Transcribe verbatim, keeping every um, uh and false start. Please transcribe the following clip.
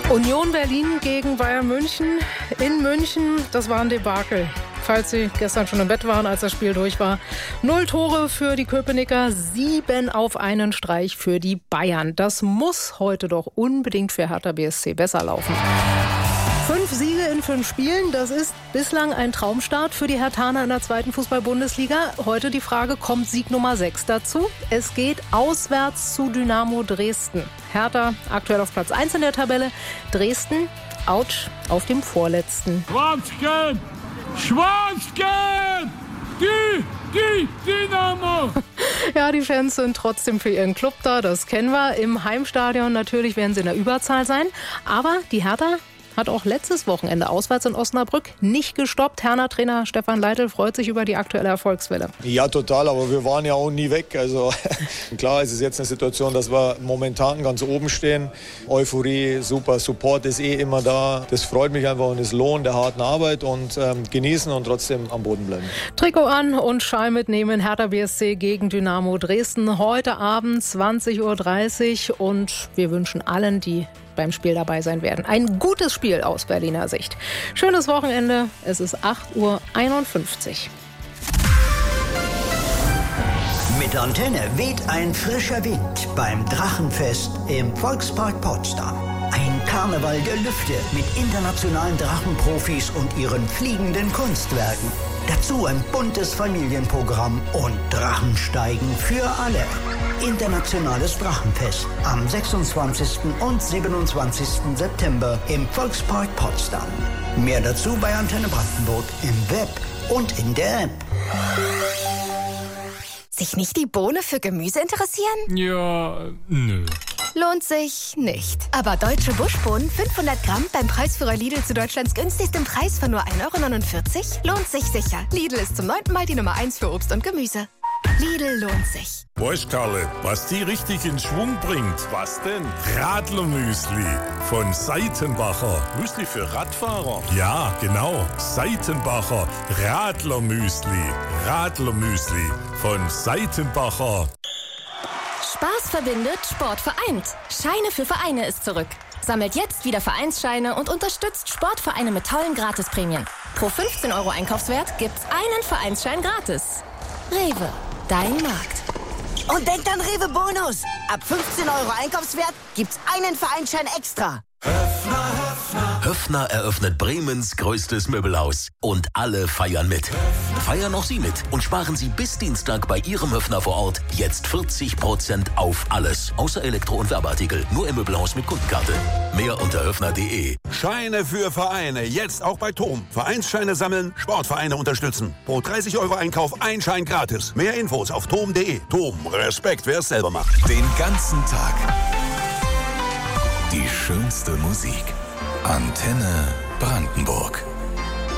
Union Berlin gegen Bayern München in München, das war ein Debakel. Falls Sie gestern schon im Bett waren, als das Spiel durch war. Null Tore für die Köpenicker, sieben auf einen Streich für die Bayern. Das muss heute doch unbedingt für Hertha B S C besser laufen. Fünf Siege in fünf Spielen, das ist bislang ein Traumstart für die Herthaner in der zweiten Fußball-Bundesliga. Heute die Frage, kommt Sieg Nummer sechs dazu? Es geht auswärts zu Dynamo Dresden. Hertha aktuell auf Platz eins in der Tabelle. Dresden, ouch, auf dem vorletzten. Schwarz-Gelb! Schwarz-Gelb! Die, die Dynamo! Ja, die Fans sind trotzdem für ihren Club da, das kennen wir. Im Heimstadion natürlich werden sie in der Überzahl sein. Aber die Hertha hat auch letztes Wochenende auswärts in Osnabrück nicht gestoppt. Hertha-Trainer Stefan Leitl freut sich über die aktuelle Erfolgswelle. Ja, total, aber wir waren ja auch nie weg. Also klar, es ist jetzt eine Situation, dass wir momentan ganz oben stehen. Euphorie, super, Support ist eh immer da. Das freut mich einfach und ist Lohn der harten Arbeit und ähm, genießen und trotzdem am Boden bleiben. Trikot an und Schal mitnehmen. Hertha B S C gegen Dynamo Dresden. Heute Abend zwanzig Uhr dreißig und wir wünschen allen, die beim Spiel dabei sein werden, ein gutes Spiel aus Berliner Sicht. Schönes Wochenende. Es ist acht Uhr einundfünfzig. Mit Antenne weht ein frischer Wind beim Drachenfest im Volkspark Potsdam. Ein Karneval der Lüfte mit internationalen Drachenprofis und ihren fliegenden Kunstwerken. Dazu ein buntes Familienprogramm und Drachensteigen für alle. Internationales Drachenfest am sechsundzwanzigsten und siebenundzwanzigsten September im Volkspark Potsdam. Mehr dazu bei Antenne Brandenburg im Web und in der App. Sich nicht die Bohne für Gemüse interessieren? Ja, nö. Lohnt sich nicht. Aber deutsche Buschbohnen, fünfhundert Gramm beim Preisführer Lidl zu Deutschlands günstigstem Preis von nur ein Euro neunundvierzig? Lohnt sich sicher. Lidl ist zum neunten Mal die Nummer eins für Obst und Gemüse. Lidl lohnt sich. Weißt, Karle, was die richtig in Schwung bringt? Was denn? Radlermüsli von Seitenbacher. Müsli für Radfahrer? Ja, genau. Seitenbacher Radlermüsli. Radlermüsli von Seitenbacher. Spaß verbindet, Sport vereint. Scheine für Vereine ist zurück. Sammelt jetzt wieder Vereinsscheine und unterstützt Sportvereine mit tollen Gratisprämien. Pro fünfzehn Euro Einkaufswert gibt's einen Vereinsschein gratis. Rewe, dein Markt. Und denkt an Rewe Bonus. Ab fünfzehn Euro Einkaufswert gibt's einen Vereinsschein extra. Höffner, Höffner. Höffner eröffnet Bremens größtes Möbelhaus. Und alle feiern mit. Höffner. Feiern auch Sie mit und sparen Sie bis Dienstag bei Ihrem Höffner vor Ort jetzt vierzig Prozent auf alles. Außer Elektro- und Werbeartikel. Nur im Möbelhaus mit Kundenkarte. Mehr unter höffner punkt de. Scheine für Vereine. Jetzt auch bei Tom. Vereinsscheine sammeln, Sportvereine unterstützen. Pro dreißig Euro Einkauf ein Schein gratis. Mehr Infos auf tom punkt de. Tom, Respekt, wer es selber macht. Den ganzen Tag die schönste Musik. Antenne Brandenburg.